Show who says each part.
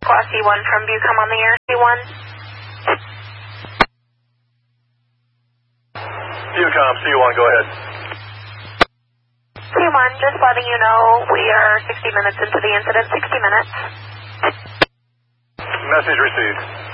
Speaker 1: Squawk C1 from Bucom on the air. C1.
Speaker 2: Bucom, C1, go ahead.
Speaker 1: C1, just letting you know we are 60 minutes into the incident. 60 minutes.
Speaker 2: Message received.